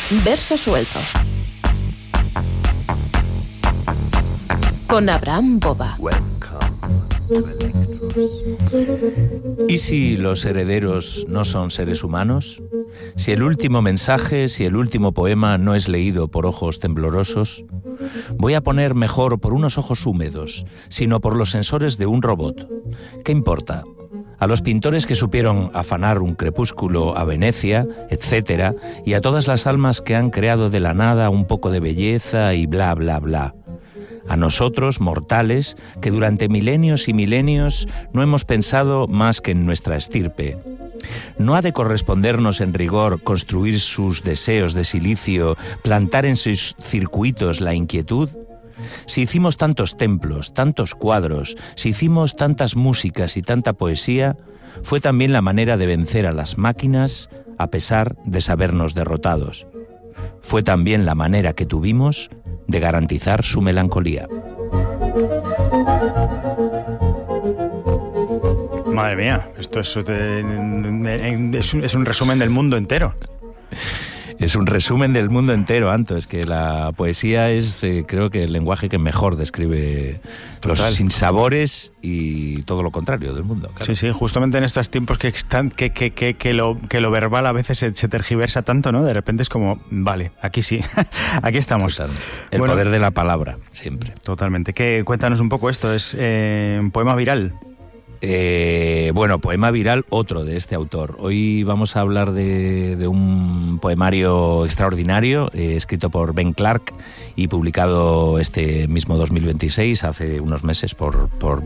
Verso suelto. Con Abraham Boba. ¿Y si los herederos no son seres humanos? Si el último mensaje, si el último poema no es leído por ojos temblorosos, voy a poner mejor por unos ojos húmedos, sino por los sensores de un robot. ¿Qué importa? A los pintores que supieron afanar un crepúsculo a Venecia, etcétera, y a todas las almas que han creado de la nada un poco de belleza y bla, bla, bla. A nosotros, mortales, que durante milenios y milenios no hemos pensado más que en nuestra estirpe. ¿No ha de correspondernos en rigor construir sus deseos de silicio, plantar en sus circuitos la inquietud? Si hicimos tantos templos, tantos cuadros, si hicimos tantas músicas y tanta poesía, fue también la manera de vencer a las máquinas a pesar de sabernos derrotados. Fue también la manera que tuvimos de garantizar su melancolía. Madre mía, esto es un resumen del mundo entero. Es un resumen del mundo entero, Anto. Es que la poesía es, creo que el lenguaje que mejor describe los sinsabores y todo lo contrario del mundo. Claro. Sí, sí, justamente en estos tiempos que lo verbal a veces se tergiversa tanto, ¿no? De repente es como, vale, aquí sí, aquí estamos. Total. El poder de la palabra, siempre. Totalmente. Cuéntanos un poco esto, es un poema viral. Poema viral, otro de este autor. Hoy vamos a hablar de un poemario extraordinario, escrito por Ben Clark y publicado este mismo 2026, hace unos meses, por